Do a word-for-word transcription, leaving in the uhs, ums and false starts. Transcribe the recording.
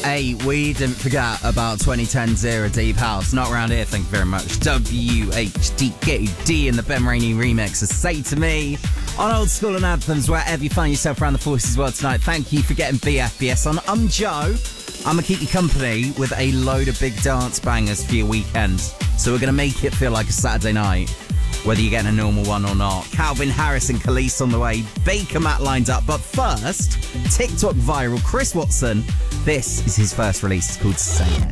Hey, we didn't forget about twenty ten Zero Deep House. Not around here, thank you very much. W H D K D in the Ben Rainey remix of Say To Me on Old School and Anthems, wherever you find yourself around the Forces world tonight. Thank you for getting B F B S on. I'm Joe. I'm going to keep you company with a load of big dance bangers for your weekend. So we're going to make it feel like a Saturday night, whether you're getting a normal one or not. Calvin Harris and Khalees on the way. Baker Matt lined up. But first, TikTok viral Chris Watson. This is his first release. It's called Say It.